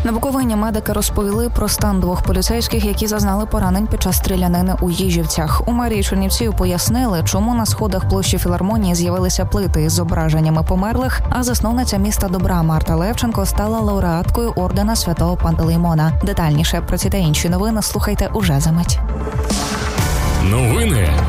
На Буковині медики розповіли про стан двох поліцейських, які зазнали поранень під час стрілянини у Їжівцях. У мерії Чернівців пояснили, чому на сходах площі Філармонії з'явилися плити із зображеннями померлих, а засновниця міста добра Марта Левченко стала лауреаткою ордена Святого Пантелеймона. Детальніше про ці та інші новини слухайте уже за мить. Новини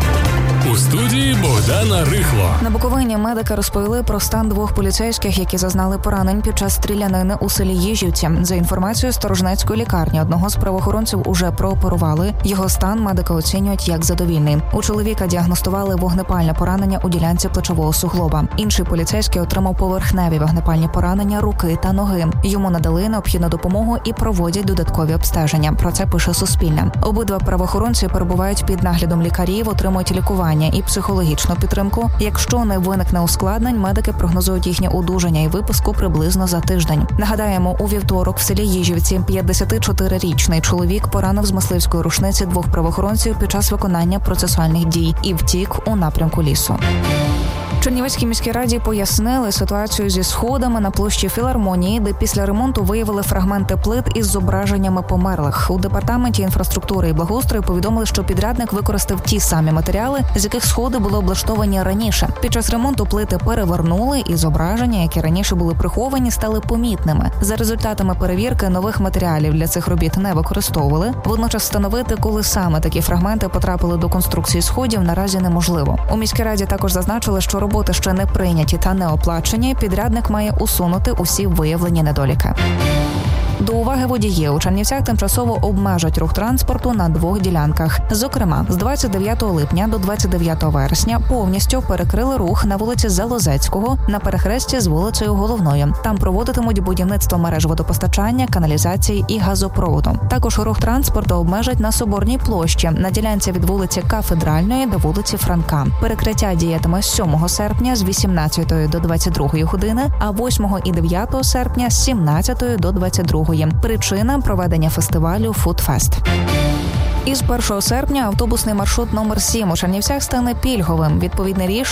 у студії Богдана Рихло. На Буковині медики розповіли про стан двох поліцейських, які зазнали поранень під час стрілянини у селі Їжівці. За інформацією Сторожнецької лікарні, одного з правоохоронців уже прооперували. Його стан медики оцінюють як задовільний. У чоловіка діагностували вогнепальне поранення у ділянці плечового суглоба. Інший поліцейський отримав поверхневі вогнепальні поранення руки та ноги. Йому надали необхідну допомогу і проводять додаткові обстеження. Про це пише Суспільне. Обидва правоохоронці перебувають під наглядом лікарів, отримують лікування і психологічну підтримку. Якщо не виникне ускладнень, медики прогнозують їхнє одужання і виписку приблизно за тиждень. Нагадаємо, у вівторок в селі Їжівці 54-річний чоловік поранив з мисливської рушниці двох правоохоронців під час виконання процесуальних дій і втік у напрямку лісу. Чернівецькій міській раді пояснили ситуацію зі сходами на площі Філармонії, де після ремонту виявили фрагменти плит із зображеннями померлих. У департаменті інфраструктури і благоустрою повідомили, що підрядник використав ті самі матеріали, з яких сходи були облаштовані раніше. Під час ремонту плити перевернули, і зображення, які раніше були приховані, стали помітними. За результатами перевірки нових матеріалів для цих робіт не використовували. Водночас встановити, коли саме такі фрагменти потрапили до конструкції сходів, наразі неможливо. У міській раді також зазначили, що роботи ще не прийняті та не оплачені, підрядник має усунути усі виявлені недоліки. До уваги водіїв, у Чернівцях тимчасово обмежать рух транспорту на двох ділянках. Зокрема, з 29 липня до 29 вересня повністю перекрили рух на вулиці Залозецького на перехресті з вулицею Головною. Там проводитимуть будівництво мереж водопостачання, каналізації і газопроводу. Також рух транспорту обмежать на Соборній площі, на ділянці від вулиці Кафедральної до вулиці Франка. Перекриття діятиме з 7 серпня з 18 до 22 години, а 8 і 9 серпня з 17 до 22. Причина – проведення фестивалю «Фудфест». Із 1 серпня автобусний маршрут номер 7 у Чернівцях стане пільговим. Відповідне рішення